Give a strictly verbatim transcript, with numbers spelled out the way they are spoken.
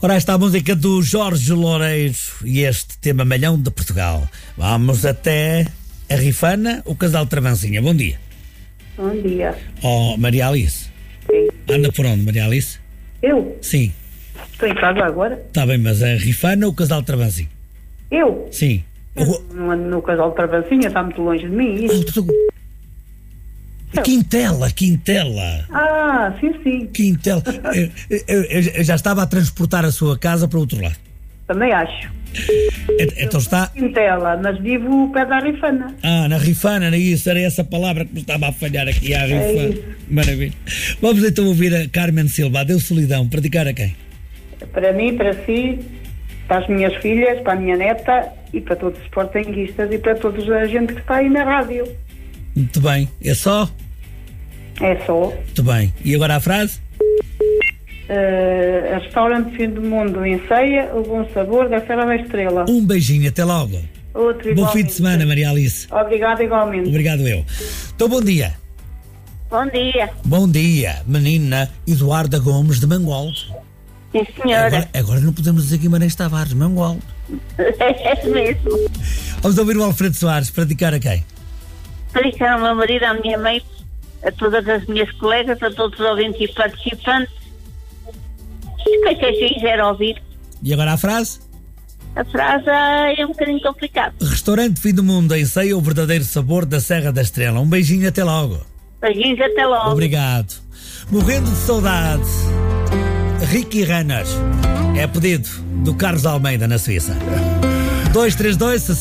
Ora, esta é a música do Jorge Loureiro e este tema malhão de Portugal. Vamos até a Rifana, o casal Travancinha. Bom dia. Bom dia. Oh, Maria Alice. Sim. Anda por onde, Maria Alice? Eu? Sim. Estou em casa agora. Está bem, mas a Rifana ou o casal Travancinha? Eu? Sim. Eu não ando no casal de Travancinha, está muito longe de mim. Isso. Quintela, Quintela. Ah, sim, sim. Quintela. Eu, eu- eu- eu já estava a transportar a sua casa para o outro lado. Também acho. Então está. Quintela, mas vivo ao pé da Rifana. Ah, na Rifana, era isso, era essa palavra que me estava a falhar aqui, a Rifana. isso. Maravilha. Vamos então ouvir a Carmen Silva, Adeus Solidão, para dedicar a quem? Para mim, para si, para as minhas filhas, para a minha neta e para todos os sportinguistas e para toda a gente que está aí na rádio. Muito bem, é só? É só. Muito bem. E agora a frase? Uh, restaurante Fim do Mundo em Ceia, o bom sabor da Serra da Estrela. Um beijinho, até logo. Outro Bom igualmente. fim de semana, Maria Alice. Obrigada igualmente. Obrigado eu. Então, bom dia. Bom dia. Bom dia, menina Eduarda Gomes de Mangualde. Sim, senhora. Agora, agora não podemos dizer Guimarães Tavares, Mangualde. É mesmo. Vamos ouvir o Alfredo Soares, para dedicar a quem? Para deixar ao meu marido, à minha mãe, a todas as minhas colegas, a todos os ouvintes e participantes. E quem quiser ouvir. E agora a frase? A frase é um bocadinho complicada. Restaurante Fim do Mundo em Ceia, o verdadeiro sabor da Serra da Estrela. Um beijinho, até logo. Beijinhos, até logo. Obrigado. Morrendo de saudade, Ricky Renner. É pedido do Carlos Almeida, na Suíça. dois três dois